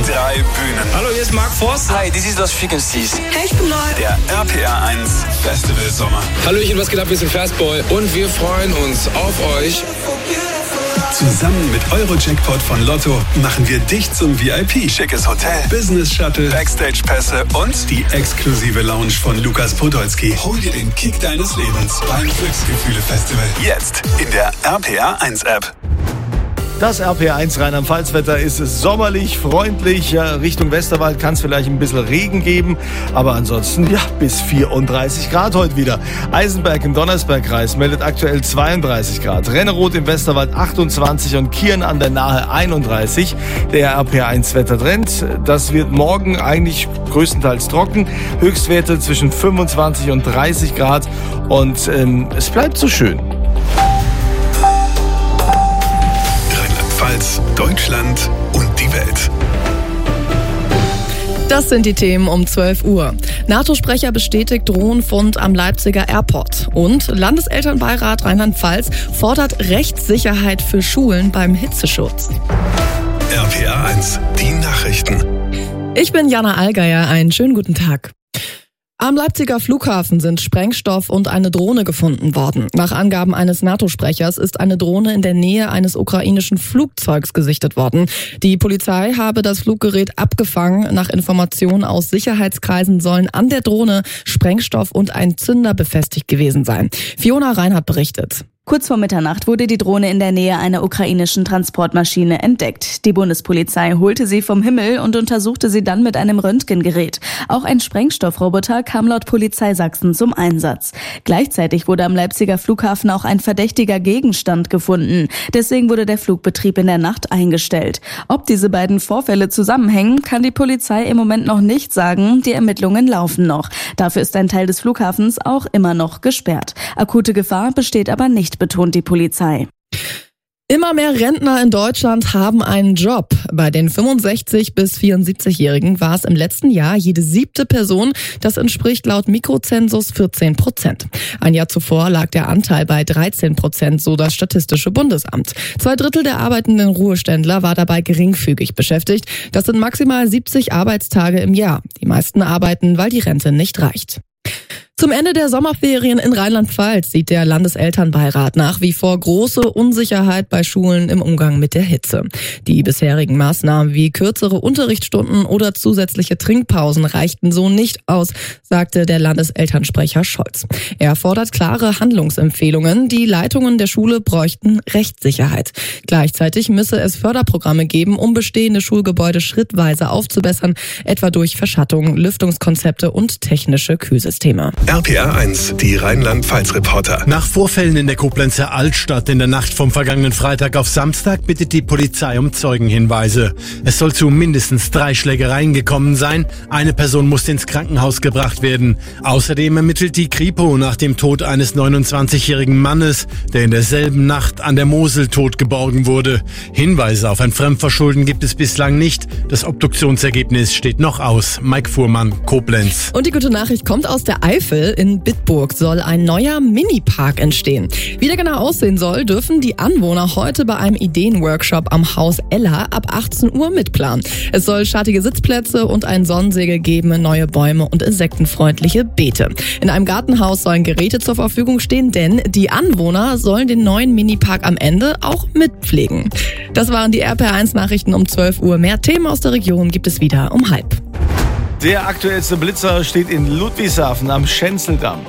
3 Bühnen. Hallo, hier ist Mark Forster. Hi, this is Los Frequencies. Hey, ich bin Neu. Der RPR 1 Festival Sommer. Hallöchen, was geht ab? Wir sind Fastboy und wir freuen uns auf euch. Zusammen mit Euro-Jackpot von Lotto machen wir dich zum VIP. Schickes Hotel, Business Shuttle, Backstage-Pässe und die exklusive Lounge von Lukas Podolski. Hol dir den Kick deines Lebens beim Glücksgefühle-Festival. Jetzt in der RPR 1 App. Das RPR1 Rheinland-Pfalz-Wetter ist sommerlich, freundlich. Ja, Richtung Westerwald kann es vielleicht ein bisschen Regen geben. Aber ansonsten, ja, bis 34 Grad heute wieder. Eisenberg im Donnersbergkreis meldet aktuell 32 Grad. Renneroth im Westerwald 28 und Kirn an der Nahe 31. Der RPR1-Wettertrend, das wird morgen eigentlich größtenteils trocken. Höchstwerte zwischen 25 und 30 Grad. Und es bleibt so schön. Deutschland und die Welt. Das sind die Themen um 12 Uhr. NATO-Sprecher bestätigt Drohnenfund am Leipziger Airport. Und Landeselternbeirat Rheinland-Pfalz fordert Rechtssicherheit für Schulen beim Hitzeschutz. RPR 1, die Nachrichten. Ich bin Jana Allgeier, einen schönen guten Tag. Am Leipziger Flughafen sind Sprengstoff und eine Drohne gefunden worden. Nach Angaben eines NATO-Sprechers ist eine Drohne in der Nähe eines ukrainischen Flugzeugs gesichtet worden. Die Polizei habe das Fluggerät abgefangen. Nach Informationen aus Sicherheitskreisen sollen an der Drohne Sprengstoff und ein Zünder befestigt gewesen sein. Fiona Reinhardt berichtet. Kurz vor Mitternacht wurde die Drohne in der Nähe einer ukrainischen Transportmaschine entdeckt. Die Bundespolizei holte sie vom Himmel und untersuchte sie dann mit einem Röntgengerät. Auch ein Sprengstoffroboter kam laut Polizei Sachsen zum Einsatz. Gleichzeitig wurde am Leipziger Flughafen auch ein verdächtiger Gegenstand gefunden. Deswegen wurde der Flugbetrieb in der Nacht eingestellt. Ob diese beiden Vorfälle zusammenhängen, kann die Polizei im Moment noch nicht sagen. Die Ermittlungen laufen noch. Dafür ist ein Teil des Flughafens auch immer noch gesperrt. Akute Gefahr besteht aber nicht, betont die Polizei. Immer mehr Rentner in Deutschland haben einen Job. Bei den 65- bis 74-Jährigen war es im letzten Jahr jede 7. Person. Das entspricht laut Mikrozensus 14%. Ein Jahr zuvor lag der Anteil bei 13%, so das Statistische Bundesamt. 2/3 der arbeitenden Ruheständler war dabei geringfügig beschäftigt. Das sind maximal 70 Arbeitstage im Jahr. Die meisten arbeiten, weil die Rente nicht reicht. Zum Ende der Sommerferien in Rheinland-Pfalz sieht der Landeselternbeirat nach wie vor große Unsicherheit bei Schulen im Umgang mit der Hitze. Die bisherigen Maßnahmen wie kürzere Unterrichtsstunden oder zusätzliche Trinkpausen reichten so nicht aus, sagte der Landeselternsprecher Scholz. Er fordert klare Handlungsempfehlungen. Die Leitungen der Schule bräuchten Rechtssicherheit. Gleichzeitig müsse es Förderprogramme geben, um bestehende Schulgebäude schrittweise aufzubessern, etwa durch Verschattung, Lüftungskonzepte und technische Kühlsysteme. RPR 1, die Rheinland-Pfalz-Reporter. Nach Vorfällen in der Koblenzer Altstadt in der Nacht vom vergangenen Freitag auf Samstag bittet die Polizei um Zeugenhinweise. Es soll zu mindestens 3 Schlägereien gekommen sein. Eine Person musste ins Krankenhaus gebracht werden. Außerdem ermittelt die Kripo nach dem Tod eines 29-jährigen Mannes, der in derselben Nacht an der Mosel tot geborgen wurde. Hinweise auf ein Fremdverschulden gibt es bislang nicht. Das Obduktionsergebnis steht noch aus. Mike Fuhrmann, Koblenz. Und die gute Nachricht kommt aus der Eifel. In Bitburg soll ein neuer Mini-Park entstehen. Wie der genau aussehen soll, dürfen die Anwohner heute bei einem Ideenworkshop am Haus Ella ab 18 Uhr mitplanen. Es soll schattige Sitzplätze und ein Sonnensegel geben, neue Bäume und insektenfreundliche Beete. In einem Gartenhaus sollen Geräte zur Verfügung stehen, denn die Anwohner sollen den neuen Mini-Park am Ende auch mitpflegen. Das waren die RPR1-Nachrichten um 12 Uhr. Mehr Themen aus der Region gibt es wieder um 12:30. Der aktuellste Blitzer steht in Ludwigshafen am Schenzeldamm.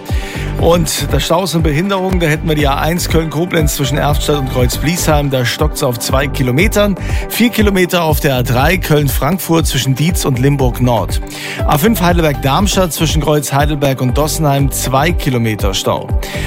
Und der Staus und Behinderung, da hätten wir die A1 Köln-Koblenz zwischen Erftstadt und Kreuz-Bliesheim. Da stockt es auf 2 Kilometern. 4 Kilometer auf der A3 Köln-Frankfurt zwischen Dietz und Limburg-Nord. A5 Heidelberg-Darmstadt zwischen Kreuz-Heidelberg und Dossenheim 2 Kilometer Stau.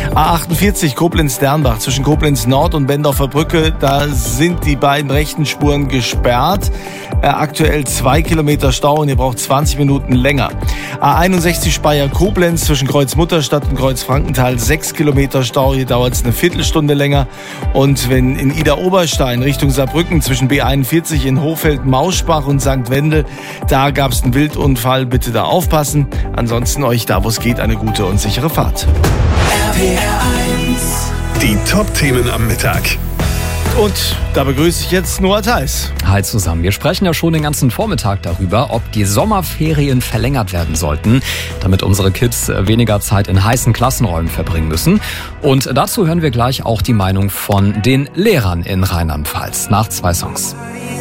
A48 Koblenz-Dernbach zwischen Koblenz-Nord und Bendorfer Brücke. Da sind die beiden rechten Spuren gesperrt. Aktuell 2 Kilometer Stau und ihr braucht 20 Minuten länger. A61 Speyer-Koblenz zwischen Kreuz-Mutterstadt und Kreuz-Frankenthal 6 Kilometer Stau. Hier dauert es eine Viertelstunde länger. Und wenn in Idar-Oberstein Richtung Saarbrücken zwischen B41 in Hohfeld, Mauschbach und St. Wendel, da gab es einen Wildunfall. Bitte da aufpassen. Ansonsten euch da, wo es geht, eine gute und sichere Fahrt. Die Top-Themen am Mittag. Und da begrüße ich jetzt Noah Theis. Hi zusammen. Wir sprechen ja schon den ganzen Vormittag darüber, ob die Sommerferien verlängert werden sollten, damit unsere Kids weniger Zeit in heißen Klassenräumen verbringen müssen. Und dazu hören wir gleich auch die Meinung von den Lehrern in Rheinland-Pfalz nach 2 Songs.